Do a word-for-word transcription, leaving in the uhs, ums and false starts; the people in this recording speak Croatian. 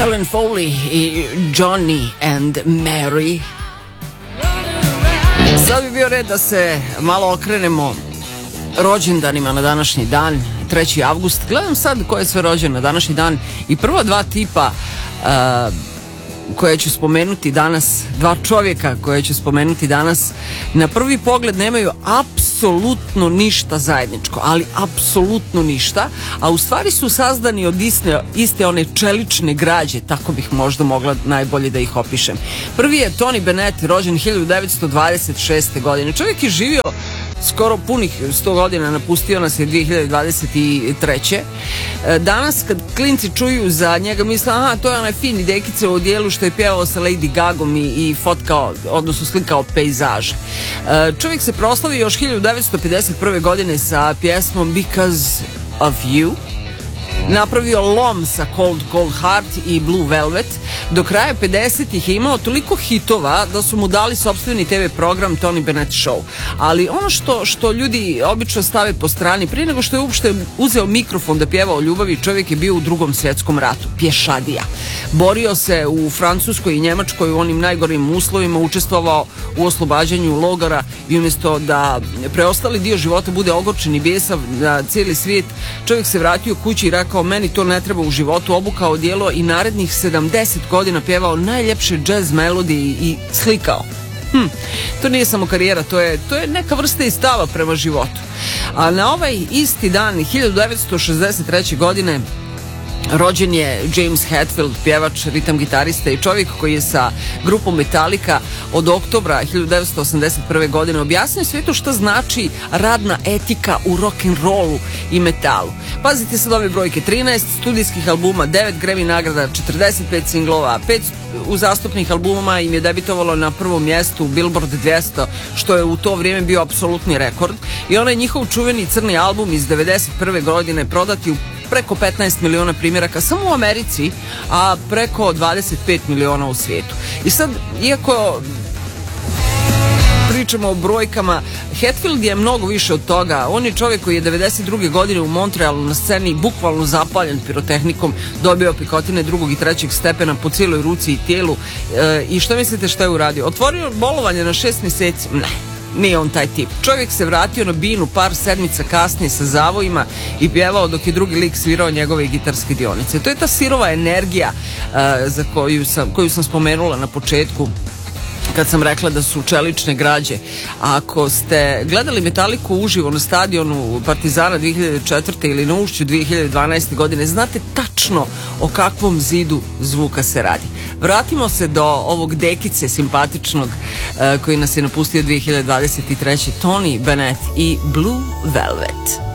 Helen Foley i Johnny and Mary. Sad bi bio red da se malo okrenemo rođendanima na današnji dan, treći avgust. Gledam sad ko je sve rođen na današnji dan i prva dva tipa uh, koje ću spomenuti danas, dva čovjeka koje ću spomenuti danas, na prvi pogled nemaju apsolutno ništa zajedničko, ali apsolutno ništa, a u stvari su sazdani od iste, iste one čelične građe, tako bih možda mogla najbolje da ih opišem. Prvi je Tony Bennett, rođen hiljadu devetsto dvadeset šeste. godine. Čovjek je živio skoro punih sto godina, napustio nas je dvije hiljade dvadeset treće. Danas kad klinci čuju za njega misle, aha, to je onaj fini dekice u odijelu što je pjevao sa Lady Gagom i, i fotkao, odnosno slikao pejzaže. Čovjek se proslavio još hiljadu devetsto pedeset prve. godine sa pjesmom Because of You. Napravio lom sa Cold Cold Heart i Blue Velvet. Do kraja pedesetih je imao toliko hitova da su mu dali sopstveni te ve program Tony Bennett Show. Ali ono što, što ljudi obično stave po strani, prije nego što je uopšte uzeo mikrofon da pjeva o ljubavi, čovjek je bio u Drugom svjetskom ratu, pješadija. Borio se u Francuskoj i Njemačkoj u onim najgorim uslovima, učestvovao u oslobađanju logora i umjesto da preostali dio života bude ogorčen i bijesav na cijeli svijet, čovjek se vratio kući i rekao, meni to ne treba u životu, obukao odijelo i narednih sedamdeset godina pjevao najljepše džez melodije i slikao. Hm, to nije samo karijera, to je, to je neka vrsta i stava prema životu. A na ovaj isti dan, hiljadu devetsto šezdeset treće. godine, rođen je James Hetfield, pjevač, ritam gitarista i čovjek koji je sa grupom Metallica od oktobra hiljadu devetsto osamdeset prve. godine objasnio svijetu šta znači radna etika u rock'n'rollu i metalu. Pazite sad ove brojke: trinaest studijskih albuma, devet Grammy nagrada, četrdeset pet singlova, pet uzastopnih albuma im je debitovalo na prvom mjestu Billboard dvjesto, što je u to vrijeme bio apsolutni rekord, i onaj njihov čuveni crni album iz devedeset prve. godine prodati u preko petnaest miliona primjeraka samo u Americi, a preko dvadeset pet miliona u svijetu. I sad, iako pričamo o brojkama, Hetfield je mnogo više od toga. On je čovjek koji je devedeset druge. godine u Montrealu na sceni bukvalno zapaljen pirotehnikom, dobio pikotine drugog i trećeg stepena po cijeloj ruci i tijelu. E, I što mislite šta je uradio? Otvorio bolovanje na šest mjeseci? Ne. Nije on taj tip. Čovjek se vratio na binu par sedmica kasnije sa zavojima i pjevao dok je drugi lik svirao njegove gitarske dionice. To je ta sirova energija uh, za koju sam, koju sam spomenula na početku kad sam rekla da su čelične građe. A ako ste gledali Metaliku uživo na stadionu Partizana dvije hiljade četvrte. ili na Ušću dvije hiljade dvanaeste. godine, znate tačno o kakvom zidu zvuka se radi. Vratimo se do ovog dekice simpatičnog uh, koji nas je napustio dvije hiljade dvadeset treće. Tony Bennett i Blue Velvet.